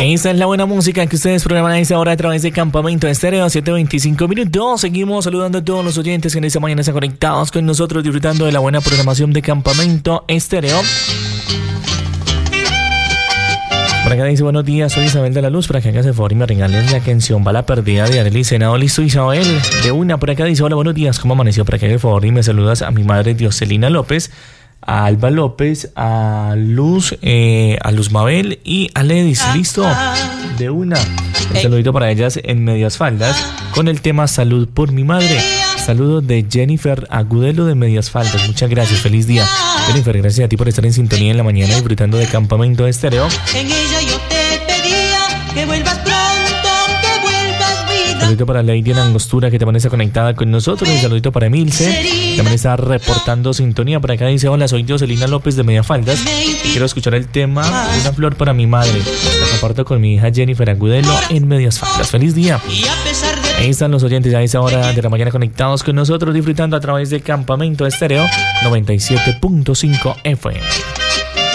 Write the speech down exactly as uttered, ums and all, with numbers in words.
Esa es la buena música que ustedes programan a esa hora a través de Campamento Estéreo, siete veinticinco minutos. Seguimos saludando a todos los oyentes que en esta mañana están conectados con nosotros, disfrutando de la buena programación de Campamento Estéreo. Por acá dice, buenos días, soy Isabel de la Luz. Por acá hágase favor y me regalen la canción Va la perdida de Arely Senado. Listo, Isabel. De una, por acá dice, hola, buenos días, ¿cómo amaneció? Por acá hágase favor y me saludas a mi madre Dioselina López, a Alba López, a Luz, eh, a Luz Mabel y a Ledis. Listo, de una. Un saludito para ellas en Medias Faldas con el tema Salud por mi madre. Saludos de Jennifer Agudelo de Medias Faldas. Muchas gracias, feliz día. Jennifer, gracias a ti por estar en sintonía en la mañana disfrutando de Campamento Estéreo. En ella yo te pedía que vuelvas pronto, que vuelvas vida. Un saludito para Lady en Angostura, que también está conectada con nosotros. Un saludito para Emilce, que también está reportando sintonía. Por acá dice, hola, soy Dioselina López de Medias Faldas. Quiero escuchar el tema Una flor para mi madre. La comparto con mi hija Jennifer Agudelo en Medias Faldas. Feliz día. Ahí están los oyentes a esa hora de la mañana conectados con nosotros, disfrutando a través de Campamento Estéreo noventa y siete punto cinco F M.